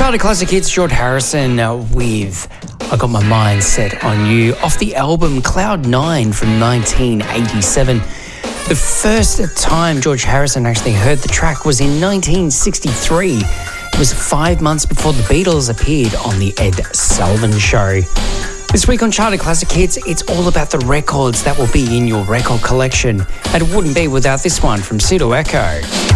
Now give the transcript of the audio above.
Charter Classic Hits, George Harrison with I Got My Mind Set on You off the album Cloud 9 from 1987. The first time George Harrison actually heard the track was in 1963. It was 5 months before the Beatles appeared on The Ed Sullivan Show. This week on Charter Classic Hits, it's all about the records that will be in your record collection. And it wouldn't be without this one from Pseudo Echo.